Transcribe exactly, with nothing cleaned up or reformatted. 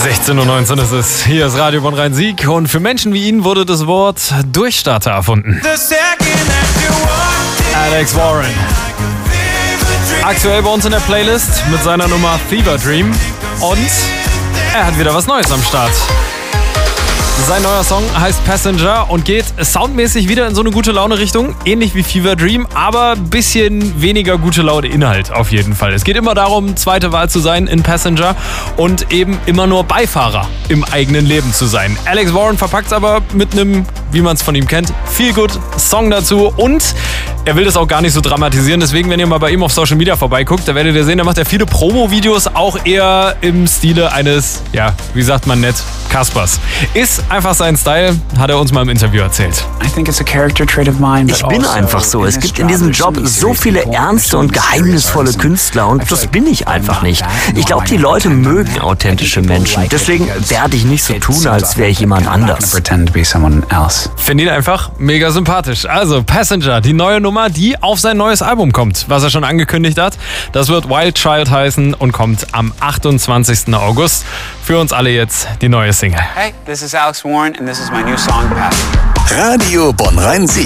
sechzehn Uhr neunzehn ist es. Hier ist Radio Bonn Rhein-Sieg und für Menschen wie ihn wurde das Wort Durchstarter erfunden. Alex Warren. Aktuell bei uns in der Playlist mit seiner Nummer Fever Dream und er hat wieder was Neues am Start. Sein neuer Song heißt Passenger und geht soundmäßig wieder in so eine gute Laune-Richtung, ähnlich wie Fever Dream, aber ein bisschen weniger gute Laune Inhalt auf jeden Fall. Es geht immer darum, zweite Wahl zu sein in Passenger und eben immer nur Beifahrer im eigenen Leben zu sein. Alex Warren verpackt es aber mit einem, wie man es von ihm kennt, viel gut Song dazu und er will das auch gar nicht so dramatisieren. Deswegen, wenn ihr mal bei ihm auf Social Media vorbeiguckt, da werdet ihr sehen, da macht er viele Promo-Videos, auch eher im Stile eines, ja, wie sagt man nett, Kaspers. Ist einfach sein Style, hat er uns mal im Interview erzählt. Ich bin einfach so. Es gibt in diesem Job so viele ernste und geheimnisvolle Künstler und das bin ich einfach nicht. Ich glaube, die Leute mögen authentische Menschen. Deswegen werde ich nicht so tun, als wäre ich jemand anders. Finde ihn einfach mega sympathisch. Also Passenger, die neue Nummer, die auf sein neues Album kommt, was er schon angekündigt hat. Das wird Wild Child heißen und kommt am achtundzwanzigsten August. Für uns alle jetzt die neue Single. Hey, this is Alex Warren and this is my new song, Passenger. Radio Bonn Rhein-Sieg.